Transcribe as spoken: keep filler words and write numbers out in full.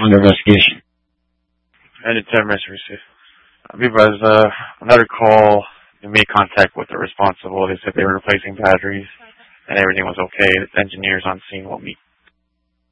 under investigation. And it's ten minutes received. Because uh, another call, they made contact with the responsible. They said they were replacing batteries and everything was okay. The engineers on scene will meet